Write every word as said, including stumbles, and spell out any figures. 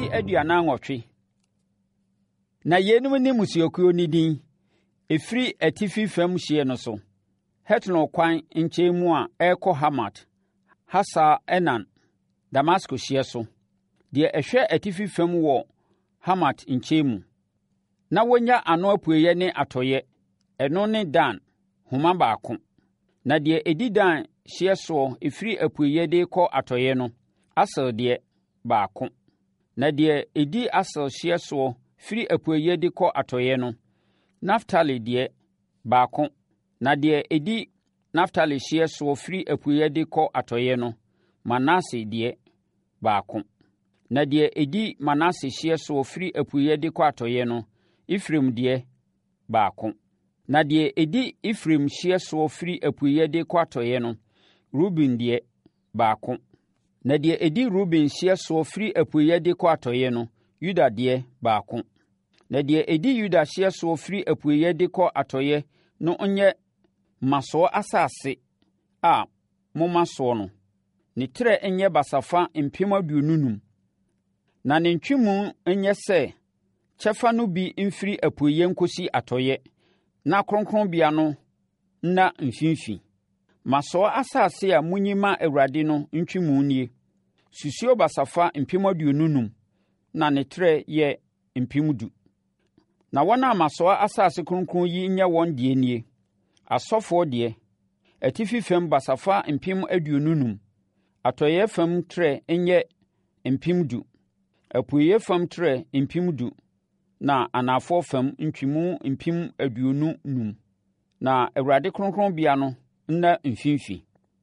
aduanan nwɔtwe. Na yenum ne musuokuo ni din efiri atifi fam hye no so. Hetno kwan nkyɛmu a ɛkɔ Hamat, Hasa Enan, Damascus hye so. De ɛhwɛ atifi fam wɔ Hamat nkyɛmu. Na wonya ano apueyɛ ne atɔyɛ, ɛno ne Dan, homa baako. Na deɛ edi Dan hye so efiri apueyɛ de kɔ atɔyɛ no, Asel deɛ baako. Na deɛ edi Asel hye so firi apueyɛ de kɔ atɔyɛ no, Naftali deɛ baako. Na deɛ edi Naftali hye so firi apueyɛ de kɔ atɔyɛ no, Manase deɛ baako. Na deɛ edi Manase hye so firi apueyɛ de kɔ atɔyɛ no, Efraim deɛ baako. Na deɛ edi Efraim hye so firi apueyɛ de kɔ atɔyɛ no, Ruben deɛ baako. Na deɛ edi Ruben hye so firi apueyɛ de kɔ atɔyɛ no, Yuda deɛ baako. Na deɛ edi Yuda hye so firi apueyɛ de kɔ atɔyɛ no nyɛ masoɔ asase a moma soɔ no. Ne trɛ nyɛ basafa mpem aduonu num. Na ne ntwemu nyɛ sɛ kyɛfa no bi mfiri apueyɛ nkosi atɔyɛ, na kronkronbea no nna mfimfini. Masoɔ asase a munyi ma Awurade no ntwemu nie. Susuo basafa mpem aduonu num, na ne trɛ yɛ mpem du. Na wɔn a masoɔ asase kronkron yi nyɛ wɔn deɛ nie. Asɔfoɔ deɛ, atifi fam basafa mpem aduonu num, atɔyɛ fam trɛ nyɛ mpem du, apueyɛ fam trɛ mpem du, na anafoɔ fam ntwemu mpem aduonu num. Na Awurade kronkronbea no nna mfimfini.